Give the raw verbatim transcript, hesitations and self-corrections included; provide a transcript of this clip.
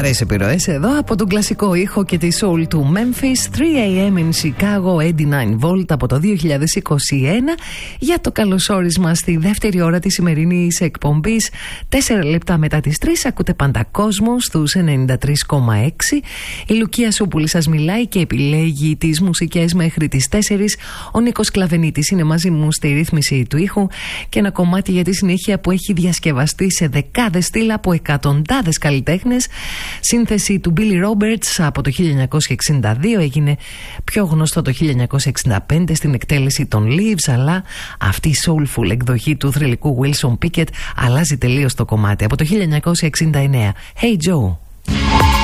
Σοβαρές επιρροές εδώ από τον κλασικό ήχο και τη soul του Memphis. three a.m. in Chicago, eighty-nine volt από το δύο χιλιάδες είκοσι ένα, για το καλωσόρισμα στη δεύτερη ώρα της σημερινής εκπομπής. Τέσσερα λεπτά μετά τις τρεις ακούτε Παντακόσμο στους ενενήντα τρία κόμμα έξι. Η Λουκία Σούπουλη σας μιλάει και επιλέγει τις μουσικές μέχρι τις τέσσερις. Ο Νίκος Κλαβενίτης είναι μαζί μου στη ρύθμιση του ήχου και ένα κομμάτι για τη συνέχεια που έχει διασκευαστεί σε δεκάδες στυλ από εκατοντάδες καλλιτέχνες. Σύνθεση του Billy Roberts από το χίλια εννιακόσια εξήντα δύο, έγινε πιο γνωστό το χίλια εννιακόσια εξήντα πέντε στην εκτέλεση των Leaves, αλλά αυτή η soulful εκδοχή του θρυλικού Wilson Pickett αλλάζει τελείως το κομμάτι από το χίλια εννιακόσια εξήντα εννέα. Hey Joe.